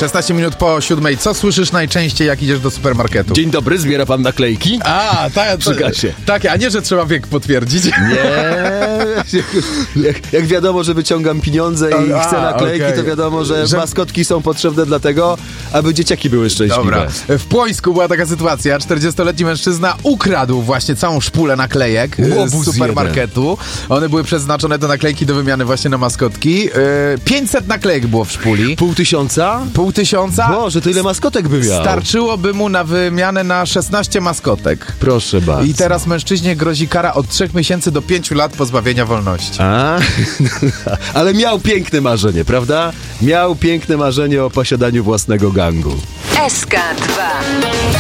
16 minut po 7. Co słyszysz najczęściej, jak idziesz do supermarketu? Dzień dobry, zbiera pan naklejki? Przy kasie. Tak, a nie, że trzeba wiek potwierdzić. Nie. Jak wiadomo, że wyciągam pieniądze i chcę naklejki, to wiadomo, że maskotki są potrzebne dlatego, aby dzieciaki były szczęśliwe. Dobra. W Płońsku była taka sytuacja. 40-letni mężczyzna ukradł właśnie całą szpulę naklejek z supermarketu. One były przeznaczone do naklejki do wymiany właśnie na maskotki. 500 naklejek było w szpuli. 500? Boże, to ile maskotek by miał? Starczyłoby mu na wymianę na 16 maskotek. Proszę bardzo. I teraz mężczyźnie grozi kara od 3 miesięcy do 5 lat pozbawienia wolności. Ale miał piękne marzenie, prawda? Miał piękne marzenie o posiadaniu własnego gangu. SK2